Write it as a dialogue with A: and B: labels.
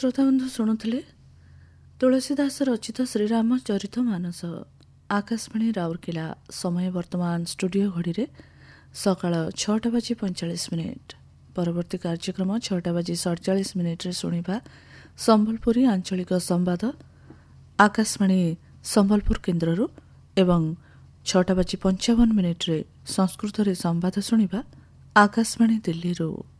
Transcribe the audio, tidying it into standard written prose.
A: ଶ୍ରୋତାବନ୍ଧୁ ଶୁଣୁଥିଲେ ତୁଳସୀ ଦାସ ରଚିତ ଶ୍ରୀରାମ ଚରିତ ମାନସ। ଆକାଶବାଣୀ ରାଉରକେଲା। ସମୟ ବର୍ତ୍ତମାନ ଷ୍ଟୁଡିଓ ଘଡ଼ିରେ ସକାଳ 6:45। ପରବର୍ତ୍ତୀ କାର୍ଯ୍ୟକ୍ରମ 6:47 ଶୁଣିବା ସମ୍ବଲପୁରୀ ଆଞ୍ଚଳିକ ସମ୍ବାଦ ଆକାଶବାଣୀ ସମ୍ବଲପୁର କେନ୍ଦ୍ରରୁ ଏବଂ 6:55 ସଂସ୍କୃତରେ ସମ୍ବାଦ ଶୁଣିବା ଆକାଶବାଣୀ ଦିଲ୍ଲୀରୁ।